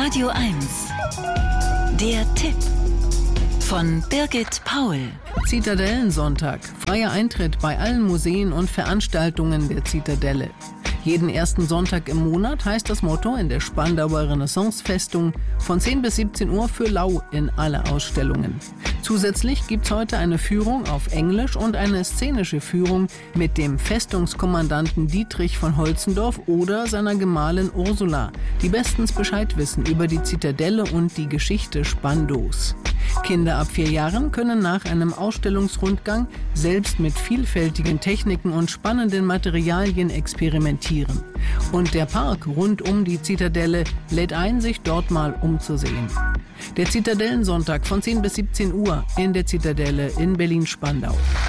Radio 1. Der Tipp von Birgit Paul. Zitadellensonntag. Freier Eintritt bei allen Museen und Veranstaltungen der Zitadelle. Jeden ersten Sonntag im Monat heißt das Motto in der Spandauer Renaissance-Festung von 10 bis 17 Uhr für lau in alle Ausstellungen. Zusätzlich gibt's heute eine Führung auf Englisch und eine szenische Führung mit dem Festungskommandanten Dietrich von Holzendorf oder seiner Gemahlin Ursula, die bestens Bescheid wissen über die Zitadelle und die Geschichte Spandaus. Kinder ab 4 Jahren können nach einem Ausstellungsrundgang selbst mit vielfältigen Techniken und spannenden Materialien experimentieren. Und der Park rund um die Zitadelle lädt ein, sich dort mal umzusehen. Der Zitadellensonntag von 10 bis 17 Uhr in der Zitadelle in Berlin-Spandau.